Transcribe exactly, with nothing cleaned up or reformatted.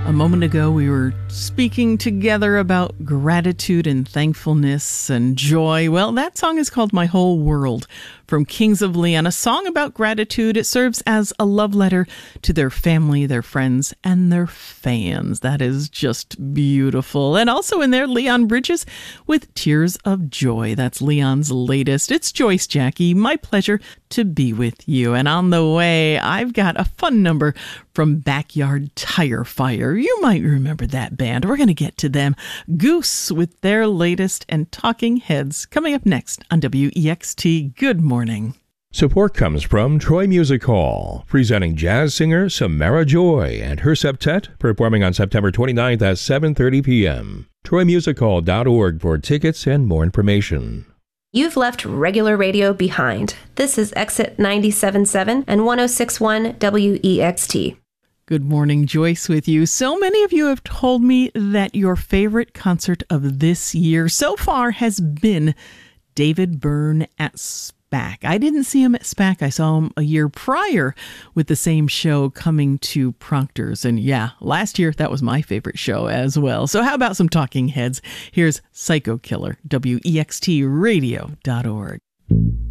A moment ago, we were speaking together about gratitude and thankfulness and joy. Well, that song is called My Whole World from Kings of Leon, a song about gratitude. It serves as a love letter to their family, their friends, and their fans. That is just beautiful. And also in there, Leon Bridges with Tears of Joy. That's Leon's latest. It's Joyce Jackie. My pleasure to be with you. And on the way, I've got a fun number from Backyard Tire Fire. You might remember that band. We're going to get to them. Goose with their latest, and Talking Heads coming up next on W E X T. Good morning. Support comes from Troy Music Hall, presenting jazz singer Samara Joy and her septet, performing on September twenty-ninth at seven thirty p.m. troy music hall dot org for tickets and more information. You've left regular radio behind. This is Exit ninety-seven point seven and one oh six point one W E X T. Good morning, Joyce with you. So many of you have told me that your favorite concert of this year so far has been David Byrne at SPAC. I didn't see him at SPAC. I saw him a year prior with the same show coming to Proctor's. And yeah, last year, that was my favorite show as well. So how about some Talking Heads? Here's Psycho Killer, W E X T radio dot org.